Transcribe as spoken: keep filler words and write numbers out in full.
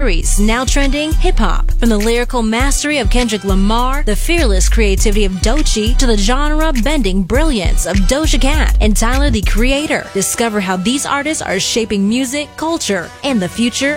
series, now trending hip-hop. From the lyrical mastery of Kendrick Lamar, the fearless creativity of Doechii, to the genre-bending brilliance of Doja Cat and Tyler, the Creator. Discover how these artists are shaping music, culture, and the future